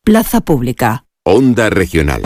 Plaza Pública. Onda Regional.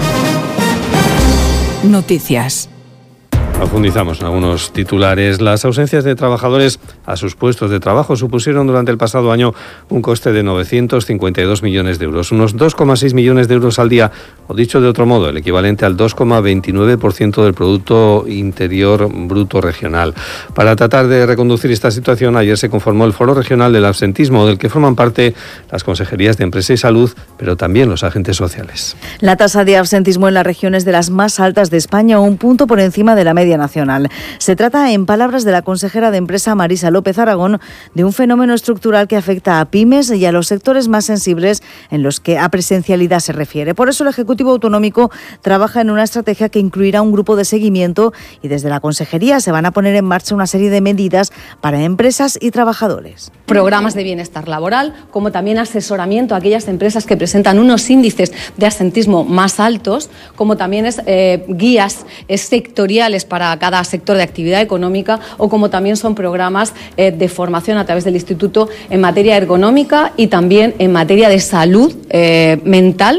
Noticias. Profundizamos en algunos titulares. Las ausencias de trabajadores a sus puestos de trabajo supusieron durante el pasado año un coste de 952 millones de euros, unos 2,6 millones de euros al día, o dicho de otro modo, el equivalente al 2,29% del Producto Interior Bruto regional. Para tratar de reconducir esta situación, ayer se conformó el Foro Regional del Absentismo, del que forman parte las consejerías de Empresa y Salud, pero también los agentes sociales. La tasa de absentismo en la región es de las más altas de España, un punto por encima de la media nacional. Se trata, en palabras de la consejera de Empresa Marisa López Aragón, de un fenómeno estructural que afecta a pymes y a los sectores más sensibles en los que a presencialidad se refiere. Por eso el Ejecutivo Autonómico trabaja en una estrategia que incluirá un grupo de seguimiento y desde la consejería se van a poner en marcha una serie de medidas para empresas y trabajadores. Programas de bienestar laboral, como también asesoramiento a aquellas empresas que presentan unos índices de absentismo más altos, como también guías sectoriales para cada sector de actividad económica, o como también son programas de formación a través del Instituto en materia ergonómica y también en materia de salud mental.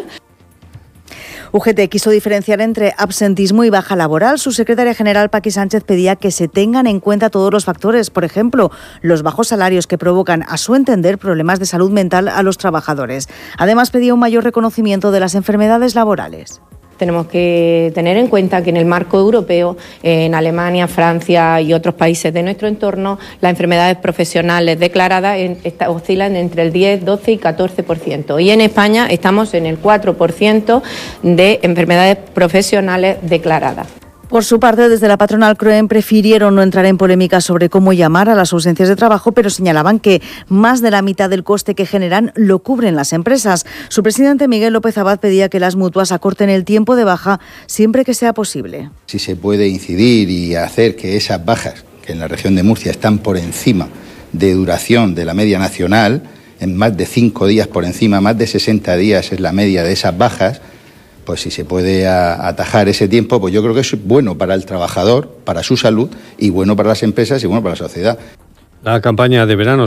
UGT quiso diferenciar entre absentismo y baja laboral. Su secretaria general, Paqui Sánchez, pedía que se tengan en cuenta todos los factores, por ejemplo, los bajos salarios que provocan, a su entender, problemas de salud mental a los trabajadores. Además, pedía un mayor reconocimiento de las enfermedades laborales. Tenemos que tener en cuenta que en el marco europeo, en Alemania, Francia y otros países de nuestro entorno, las enfermedades profesionales declaradas oscilan entre el 10, 12 y 14%. Y en España estamos en el 4% de enfermedades profesionales declaradas. Por su parte, desde la patronal CROEM prefirieron no entrar en polémica sobre cómo llamar a las ausencias de trabajo, pero señalaban que más de la mitad del coste que generan lo cubren las empresas. Su presidente, Miguel López Abad, pedía que las mutuas acorten el tiempo de baja siempre que sea posible. Si se puede incidir y hacer que esas bajas, que en la región de Murcia están por encima de duración de la media nacional, en más de 5 días por encima, más de 60 días es la media de esas bajas, pues si se puede atajar ese tiempo, pues yo creo que es bueno para el trabajador, para su salud, y bueno para las empresas y bueno para la sociedad. La campaña de verano